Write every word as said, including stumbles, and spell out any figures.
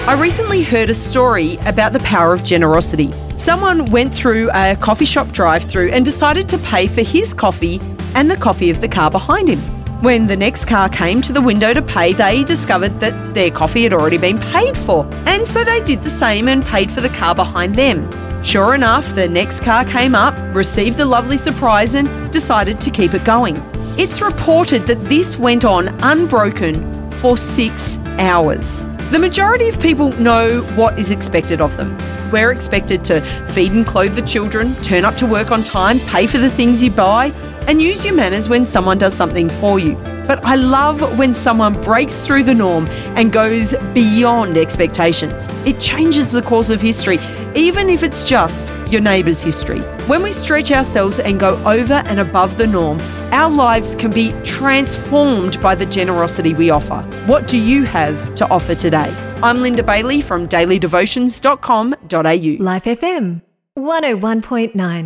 I recently heard a story about the power of generosity. Someone went through a coffee shop drive-through and decided to pay for his coffee and the coffee of the car behind him. When the next car came to the window to pay, they discovered that their coffee had already been paid for, and so they did the same and paid for the car behind them. Sure enough, the next car came up, received a lovely surprise and decided to keep it going. It's reported that this went on unbroken for six hours. The majority of people know what is expected of them. We're expected to feed and clothe the children, turn up to work on time, pay for the things you buy, and use your manners when someone does something for you. But I love when someone breaks through the norm and goes beyond expectations. It changes the course of history, even if it's just your neighbour's history. When we stretch ourselves and go over and above the norm, our lives can be transformed by the generosity we offer. What do you have to offer today? I'm Linda Bailey from daily devotions dot com dot a u. Life F M one oh one point nine.